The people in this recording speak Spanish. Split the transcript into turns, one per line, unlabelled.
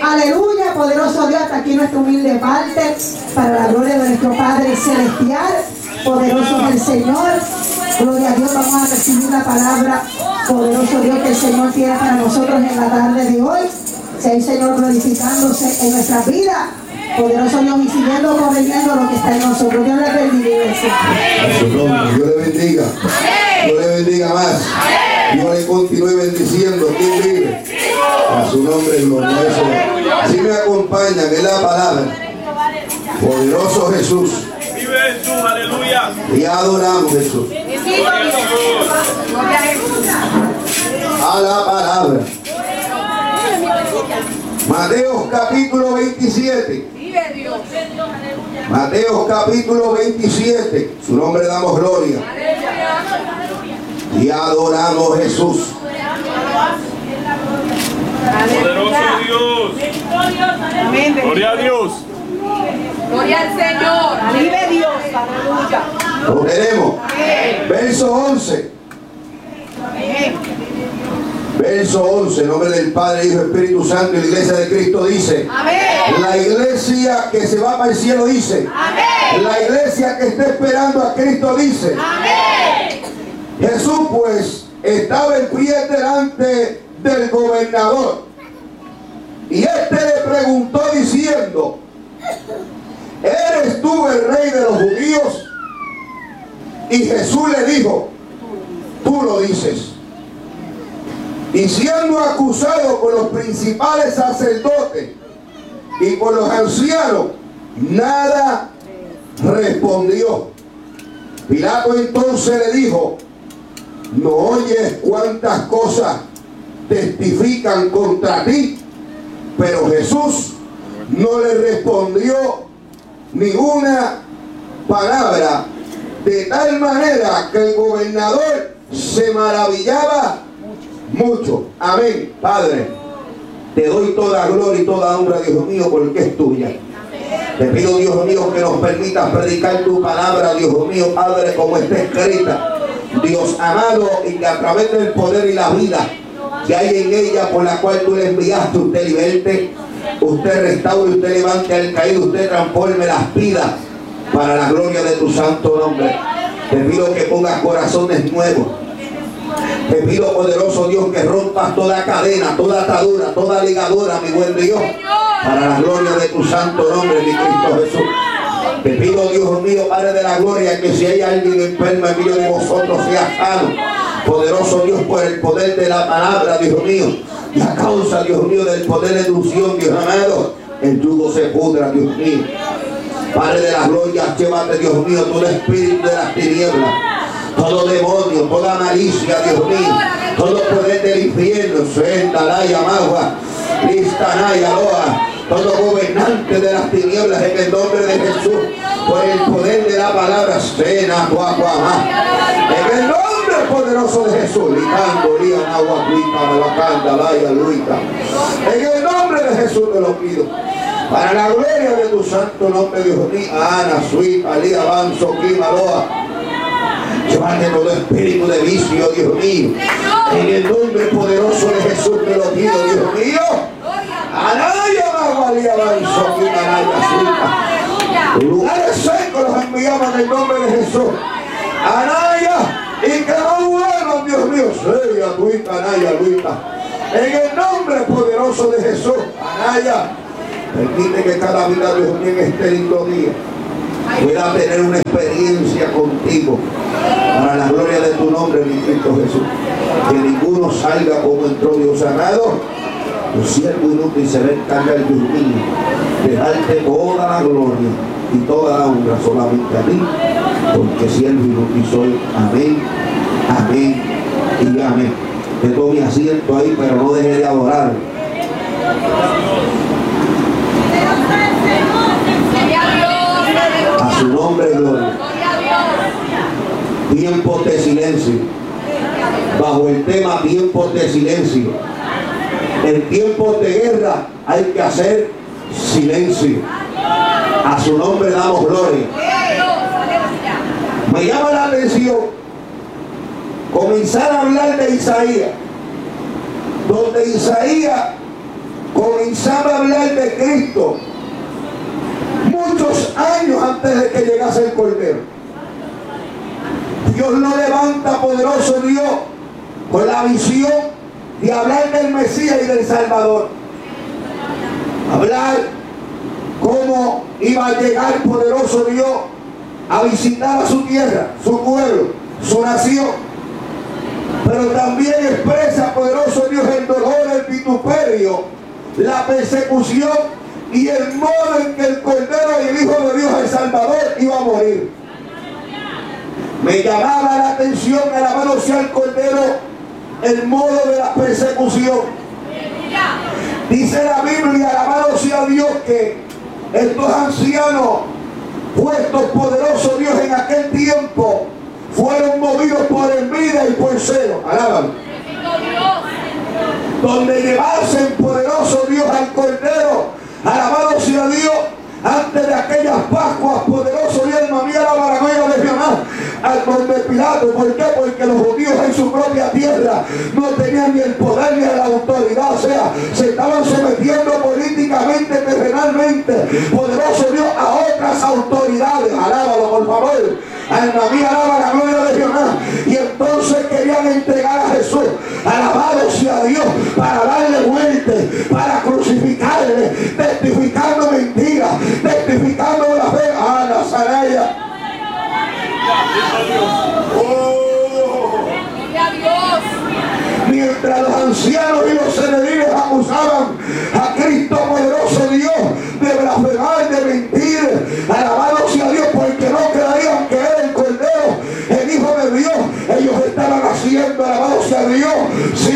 Aleluya, poderoso Dios, hasta aquí nuestra humilde parte, para la gloria de nuestro Padre Celestial. Poderoso es el Señor. Gloria a Dios, vamos a recibir la palabra. Poderoso Dios que el Señor tiene para nosotros en la tarde de hoy. Sea el Señor glorificándose en nuestras vidas. Poderoso Dios, y siguiendo corrigiendo lo que está en nosotros. Dios le bendiga.
A su nombre, Dios le bendiga. Dios le bendiga más. Dios le continúe bendiciendo. ¿Quién vive? A su nombre, glorioso. Así me acompaña, que es la palabra. Poderoso Jesús.
Vive Jesús, aleluya.
Y adoramos Jesús. A la palabra. Mateo capítulo 27. Mateo capítulo 27. Su nombre damos gloria. Y adoramos Jesús.
Poderoso Dios. Gloria a Dios.
Gloria al Señor. Vive Dios. Aleluya.
Lo tenemos. Verso 11. Verso 11. En nombre del Padre, Hijo y Espíritu Santo, y la iglesia de Cristo dice.
Amén.
La iglesia que se va para el cielo dice.
Amén.
La iglesia que está esperando a Cristo dice.
Amén.
Jesús pues estaba en pie delante del gobernador. Y éste le preguntó diciendo: ¿eres tú el rey de los judíos? Y Jesús le dijo: tú lo dices. Y siendo acusado por los principales sacerdotes y por los ancianos, nada respondió. Pilato entonces le dijo: ¿no oyes cuántas cosas testifican contra ti? Pero Jesús no le respondió ninguna palabra, de tal manera que el gobernador se maravillaba mucho. Amén. Padre, te doy toda gloria y toda honra, Dios mío, porque es tuya. Te pido, Dios mío, que nos permitas predicar tu palabra, Dios mío, Padre, como está escrita. Dios amado, y que a través del poder y la vida que hay en ella, por la cual tú le enviaste, usted liberte, usted restaure, usted levante al caído, usted transforme las vidas para la gloria de tu santo nombre. Te pido que pongas corazones nuevos. Te pido, poderoso Dios, que rompas toda cadena, toda atadura, toda ligadura, mi buen Dios, para la gloria de tu santo nombre, mi Cristo Jesús. Te pido, Dios mío, Padre de la gloria, que si hay alguien enfermo en medio de vosotros, sea sano. Poderoso Dios, por el poder de la palabra, Dios mío, y a causa, Dios mío, del poder de unción, Dios amado, el yugo se pudra, Dios mío. Padre de la gloria, llévate, Dios mío, todo espíritu de las tinieblas, todo demonio, toda malicia, Dios mío, todo poder del infierno, Senda, Laya, Magua, Lista, Naya, Loa, todo gobernante de las tinieblas, en el nombre de Jesús, por el poder de la palabra, Sena, Guaguamá, en el nombre poderoso de Jesús, Licando, Lía, Nahuacuita, Malacanda, Laya, Luita, en el nombre de Jesús te lo pido, para la gloria de tu santo nombre, Dios mío, Ana, Suita, Lía, Banzo, Quimaloa, llévate todo espíritu de vicio, Dios mío, en el nombre poderoso de Jesús te lo pido, Dios mío. Anaya, Magualía, Banzo, Quimanaya, Suita, lugares secos los enviamos en el nombre de Jesús. Anaya, y que no vuelvan, Dios mío, Seya, Tuita, Anaya, Luita, en el nombre poderoso de Jesús. Anaya, permite que cada vida, Dios mío, en este lindo día pueda tener una experiencia contigo, para la gloria de tu nombre, mi Cristo Jesús. Que ninguno salga como entró, Dios amado. Tu siervo inútil se va a encargar, Dios mío, de darte toda la gloria y toda la honra solamente a ti, porque siervo inútil soy. Amén, amén y amén. Que tome asiento ahí, pero no deje de adorar. A su nombre, gloria. Tiempos de silencio. Bajo el tema tiempos de silencio. En tiempos de guerra hay que hacer silencio. A su nombre damos gloria. Me llama la atención comenzar a hablar de Isaías, donde Isaías comenzaba a hablar de Cristo muchos años antes de que llegase el Cordero. Dios lo levanta, poderoso Dios, con la visión de hablar del Mesías y del Salvador. Hablar cómo iba a llegar, poderoso Dios, a visitar a su tierra, su pueblo, su nación. Pero también expresa, poderoso Dios, el dolor, el vituperio, la persecución y el modo en que el Cordero y el Hijo de Dios, el Salvador, iba a morir. Me llamaba la atención, alabado sea el Cordero, el modo de la persecución. Dice la Biblia, alabado sea Dios, que estos ancianos puestos, poderoso Dios, en aquel tiempo fueron movidos por envidia y por celo. Alábalo. Donde llevasen, poderoso Dios, al Cordero, alabado sea Dios, antes de aquellas Pascuas, poderoso Dios, alma mía, la baragüera de Jehová, al donde Pilato. ¿Por qué? Porque los judíos en su propia tierra no tenían ni el poder ni la autoridad, o sea, se estaban sometiendo políticamente, terrenalmente, poderoso Dios, a otras autoridades. Alábalo, por favor. Alma mía, alaba la gloria de Jehová. Y entonces querían entregar a Jesús, alabado sea Dios, para darle muerte, para crucificarle, testificando mentiras, testificando la fe. ¡Ah, Nazaraya! ¡Oh! Mientras los ancianos y los senedines acusaban a Cristo, poderoso Dios, de blasfemar, de mentir, alabado